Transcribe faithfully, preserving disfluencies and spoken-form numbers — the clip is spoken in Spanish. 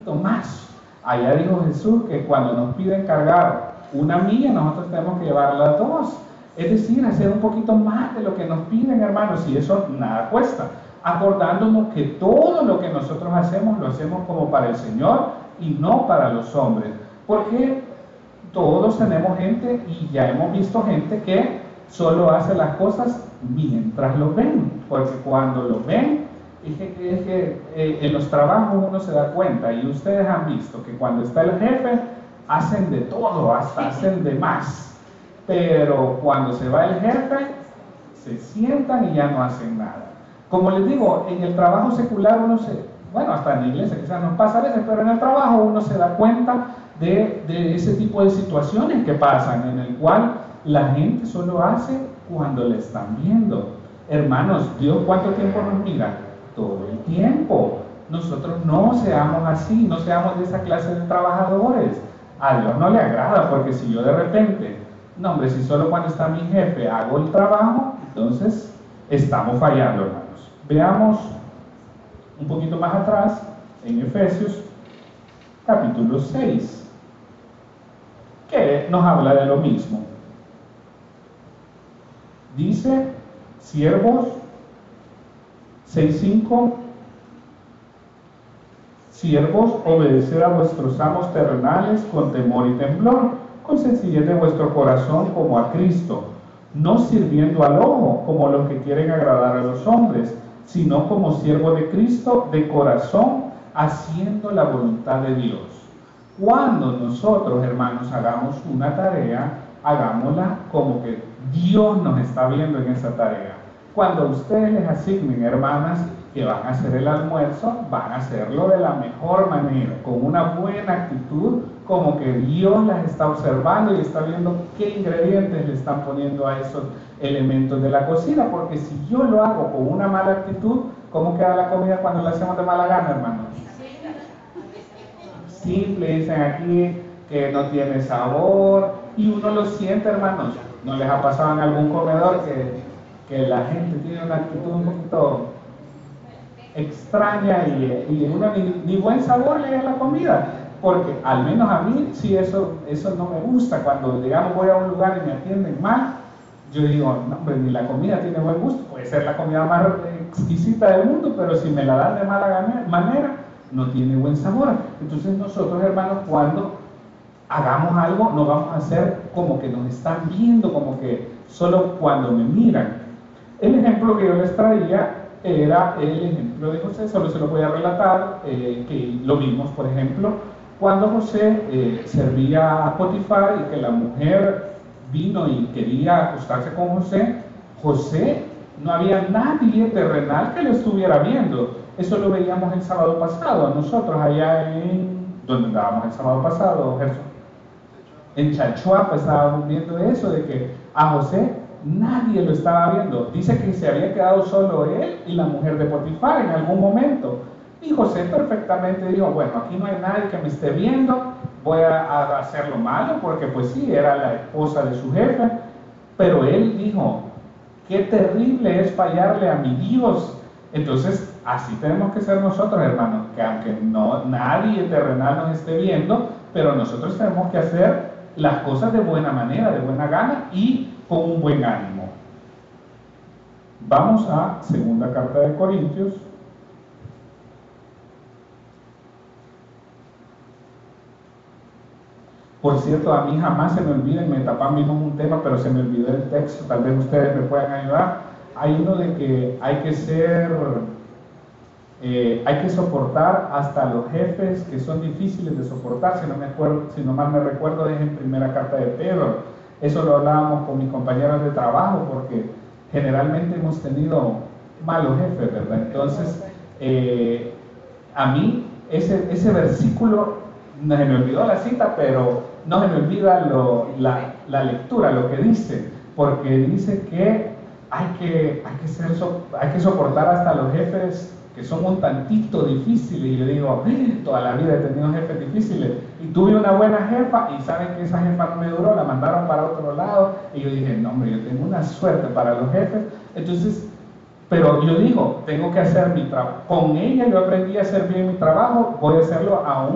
más. Allá dijo Jesús que cuando nos piden cargar una milla, nosotros tenemos que llevar las dos. Es decir, hacer un poquito más de lo que nos piden, hermanos, y eso nada cuesta. Acordándonos que todo lo que nosotros hacemos, lo hacemos como para el Señor y no para los hombres. Porque todos tenemos gente, y ya hemos visto gente que solo hace las cosas mientras lo ven. Porque cuando lo ven, es que, es que eh, en los trabajos uno se da cuenta, y ustedes han visto que cuando está el jefe, hacen de todo, hasta hacen de más. Pero cuando se va el jefe, se sientan y ya no hacen nada. Como les digo, en el trabajo secular uno se, bueno, hasta en la iglesia quizás nos pasa a veces, pero en el trabajo uno se da cuenta de, de ese tipo de situaciones que pasan, en el cual la gente solo hace cuando le están viendo. Hermanos, Dios ¿cuánto tiempo nos mira? Todo el tiempo. Nosotros no seamos así, no seamos de esa clase de trabajadores. A Dios no le agrada, porque si yo de repente, no hombre, si solo cuando está mi jefe hago el trabajo, entonces estamos fallando, hermanos. Veamos un poquito más atrás, en Efesios, capítulo seis, que nos habla de lo mismo. Dice, siervos, seis cinco, siervos, obedeced a vuestros amos terrenales con temor y temblor, con sencillez de vuestro corazón como a Cristo, no sirviendo al ojo como los que quieren agradar a los hombres, sino como siervos de Cristo de corazón, haciendo la voluntad de Dios. Cuando nosotros, hermanos, hagamos una tarea, hagámosla como que Dios nos está viendo en esa tarea. Cuando ustedes les asignen, hermanas, que van a hacer el almuerzo, van a hacerlo de la mejor manera, con una buena actitud, como que Dios las está observando y está viendo qué ingredientes le están poniendo a esos elementos de la cocina, porque si yo lo hago con una mala actitud, ¿cómo queda la comida cuando la hacemos de mala gana, hermanos? Simple, dicen aquí, que no tiene sabor, y uno lo siente, hermanos. ¿No les ha pasado en algún comedor que, que la gente tiene una actitud un poquito extraña y, y uno ni, ni buen sabor le da la comida? Porque al menos a mí, sí, eso, eso no me gusta. Cuando, digamos, voy a un lugar y me atienden mal, yo digo, no, hombre, ni la comida tiene buen gusto. Puede ser la comida más exquisita del mundo, pero si me la dan de mala manera, no tiene buen sabor. Entonces nosotros, hermanos, cuando hagamos algo, no vamos a hacer como que nos están viendo, como que solo cuando me miran. El ejemplo que yo les traía era el ejemplo de José, solo se lo voy a relatar, eh, que lo vimos, por ejemplo, cuando José eh, servía a Potifar y que la mujer vino y quería acostarse con José. José, no había nadie terrenal que lo estuviera viendo. Eso lo veíamos el sábado pasado, nosotros allá en, ¿dónde andábamos el sábado pasado, Gerson? En Chalchuapa estábamos viendo eso, de que a José nadie lo estaba viendo. Dice que se había quedado solo él y la mujer de Potifar en algún momento. Y José perfectamente dijo, bueno, aquí no hay nadie que me esté viendo, voy a, a hacer lo malo, porque pues sí, era la esposa de su jefe. Pero él dijo, qué terrible es fallarle a mi Dios. Entonces, así tenemos que ser nosotros, hermanos, que aunque no, nadie terrenal nos esté viendo, pero nosotros tenemos que hacer las cosas de buena manera, de buena gana y con un buen ánimo. Vamos a segunda carta de Corintios. Por cierto, a mí jamás se me olvida, en Metapán vimos un tema, pero se me olvidó el texto, tal vez ustedes me puedan ayudar. Hay uno de que hay que ser, eh, hay que soportar hasta los jefes que son difíciles de soportar, si no, me acuerdo, si no mal me recuerdo es en primera carta de Pedro. Eso lo hablábamos con mis compañeros de trabajo, porque generalmente hemos tenido malos jefes, ¿verdad? Entonces, eh, a mí ese, ese versículo, no se me olvidó la cita, pero no se me olvida lo, la, la lectura, lo que dice, porque dice que hay que, hay, que ser, hay que soportar hasta los jefes que son un tantito difíciles. Y yo digo, toda la vida he tenido jefes difíciles, y tuve una buena jefa, y saben que esa jefa no me duró, la mandaron para otro lado, y yo dije, no hombre, yo tengo una suerte para los jefes. Entonces, pero yo digo, tengo que hacer mi trabajo, con ella yo aprendí a hacer bien mi trabajo, voy a hacerlo aún